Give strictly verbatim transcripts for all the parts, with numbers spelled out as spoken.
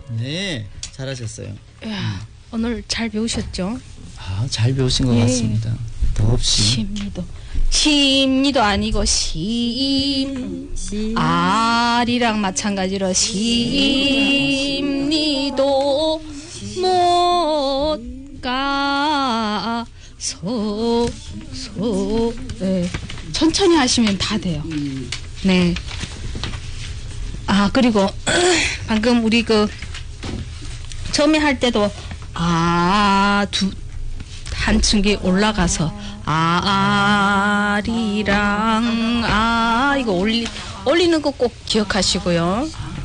네, 잘하셨어요. 이야, 오늘 잘 배우셨죠? 아, 잘 배우신 것 예. 같습니다. 더없이. 심리도 심리도 아니고 심 알이랑 마찬가지로 심리도 못 가서 소 네. 천천히 하시면 다 돼요. 네. 아 그리고 방금 우리 그 처음에 할 때도 아 두 한 층기 올라가서 아리랑 아 이거 올리 올리는 거 꼭 기억하시고요.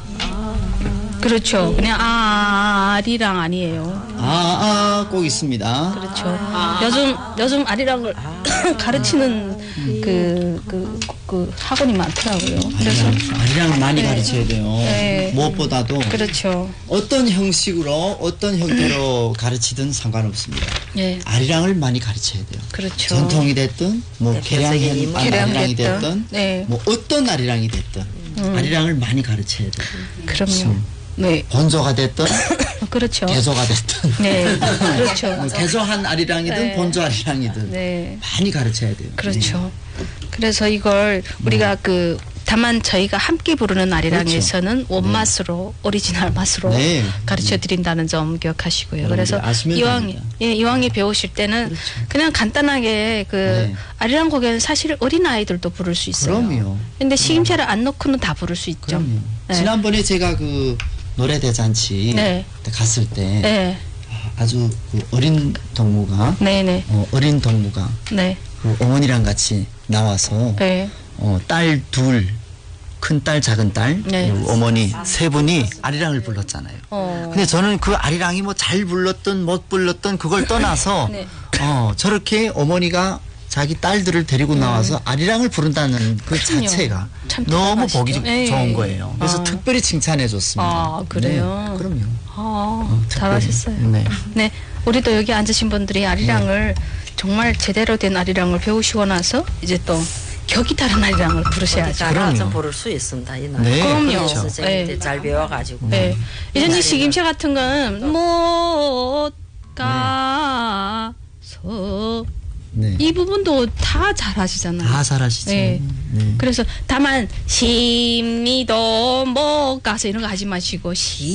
그렇죠. 그냥 아리랑 아니에요. 아, 아, 꼭 있습니다. 그렇죠. 요즘 요즘 아리랑을 가르치는 그, 그, 그 학원이 많더라고요. 그래서 아리랑, 아리랑을 많이 네. 가르쳐야 돼요. 네. 무엇보다도 그렇죠. 어떤 형식으로 어떤 형태로 가르치든 상관없습니다. 예. 아리랑을 많이 가르쳐야 돼요. 그렇죠. 전통이 됐든 뭐 계량이 아리랑이 계량 됐든 네. 뭐 어떤 아리랑이 됐든 음. 아리랑을 많이 가르쳐야 돼요. 그럼요. 네. 본조가 됐든 그렇죠. 개조가 됐든 네. 그렇죠. 뭐 개조한 아리랑이든 네. 본조 아리랑이든 네. 많이 가르쳐야 돼요. 그렇죠. 그래서 이걸 우리가 그 다만 저희가 함께 부르는 아리랑에서는 원맛으로 오리지널 맛으로 네. 가르쳐 드린다는 점 기억하시고요. 네, 그래서 아시면 이왕 됩니다. 예, 이왕에 배우실 때는 그렇죠. 그냥 간단하게 그 네. 아리랑 곡에는 사실 어린 아이들도 부를 수 있어요. 그럼요. 근데 시임새를 안 넣고는 다 부를 수 있죠. 그럼요. 네. 지난번에 제가 그 노래 대잔치 네. 때 갔을 때 네. 아주 그 어린 동무가 네, 네. 어, 어린 동무가 네. 그 어머니랑 같이 나와서 네. 어, 딸 둘, 큰 딸, 작은 딸, 네. 그리고 어머니 세 분이 아리랑을 불렀잖아요. 어. 근데 저는 그 아리랑이 뭐 잘 불렀던 못 불렀던 그걸 떠나서 네. 어, 저렇게 어머니가 자기 딸들을 데리고 나와서 아리랑을 부른다는 그 그럼요. 자체가 참 너무 대단하시죠. 보기 예. 좋은 거예요. 그래서 아. 특별히 칭찬해 줬습니다. 아, 그래요? 네, 그럼요. 아, 어, 특별히. 잘하셨어요. 네. 네, 우리도 여기 앉으신 분들이 아리랑을 정말 제대로 된 아리랑을 배우시고 나서 이제 또 격이 다른 아리랑을 부르셔야죠. 그럼요. 따라서 부를 수 있습니다. 이 노래. 네, 그럼요. 그렇죠. 선생님들 네. 잘 배워가지고. 네. 이전 이 옛날에는 시김새 같은 건 못 가서 네. 이 부분도 다 잘하시잖아요. 다 잘하시죠. 네. 네. 그래서 다만 심리도 못 가서 이런 거 하지 마시고 시